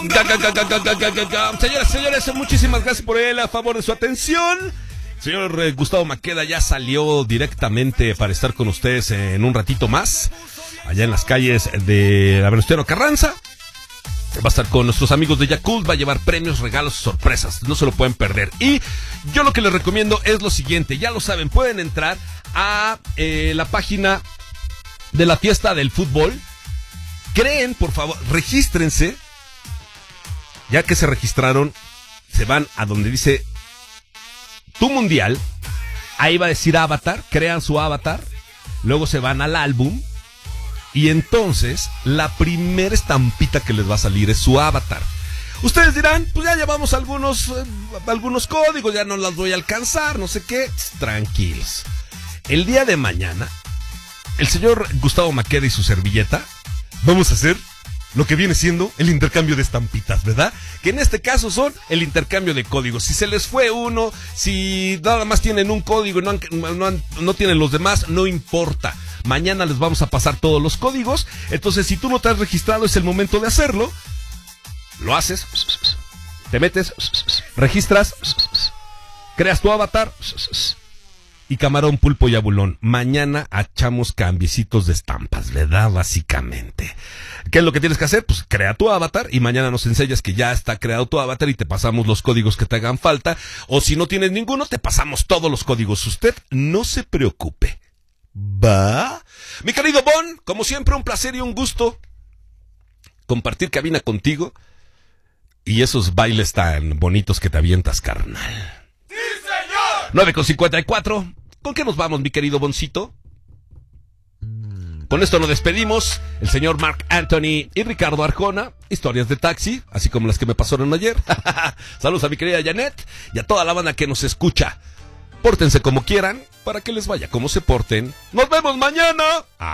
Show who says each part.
Speaker 1: Señoras y señores, muchísimas gracias por el favor de su atención. Señor Gustavo Maqueda ya salió directamente para estar con ustedes en un ratito más, allá en las calles de la Venustiano Carranza. Va a estar con nuestros amigos de Yakult, va a llevar premios, regalos, sorpresas, no se lo pueden perder. Y yo lo que les recomiendo es lo siguiente, ya lo saben, pueden entrar a la página de la fiesta del fútbol. Creen, por favor, regístrense. Ya que se registraron, se van a donde dice Tu Mundial. Ahí va a decir Avatar, crean su avatar. Luego se van al álbum. Y entonces, la primera estampita que les va a salir es su avatar. Ustedes dirán, pues ya llevamos algunos códigos, ya no las voy a alcanzar, no sé qué. Tranquilos. El día de mañana, el señor Gustavo Maqueda y su servilleta, vamos a hacer lo que viene siendo el intercambio de estampitas, ¿verdad? Que en este caso son el intercambio de códigos. Si se les fue uno, si nada más tienen un código y no tienen los demás, no importa. Mañana les vamos a pasar todos los códigos. Entonces, si tú no te has registrado, es el momento de hacerlo. Lo haces, te metes, registras, creas tu avatar y camarón, pulpo y abulón. Mañana echamos cambiecitos de estampas, ¿verdad? Básicamente. ¿Qué es lo que tienes que hacer? Pues crea tu avatar y mañana nos enseñas que ya está creado tu avatar y te pasamos los códigos que te hagan falta. O si no tienes ninguno, te pasamos todos los códigos. Usted no se preocupe. ¿Va? Mi querido Bon, como siempre, un placer y un gusto compartir cabina contigo y esos bailes tan bonitos que te avientas, carnal. ¡Sí, señor! 9:54. ¿Con qué nos vamos, mi querido Boncito? Con esto nos despedimos. El señor Marc Anthony y Ricardo Arjona. Historias de taxi, así como las que me pasaron ayer. Saludos a mi querida Janet y a toda la banda que nos escucha. Pórtense como quieran, para que les vaya como se porten. ¡Nos vemos mañana!